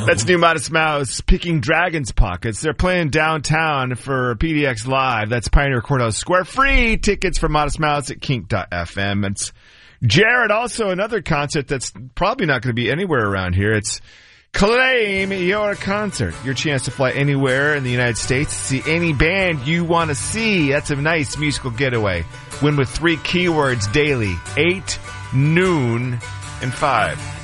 That's New Modest Mouse picking Dragon's Pockets. They're playing downtown for PDX Live. That's Pioneer Courthouse Square. Free tickets for Modest Mouse at kink.fm. It's Jared, also another concert that's probably not going to be anywhere around here. It's Claim Your Concert. Your chance to fly anywhere in the United States to see any band you want to see. That's a nice musical getaway. Win with 3 keywords daily: 8, noon, and 5.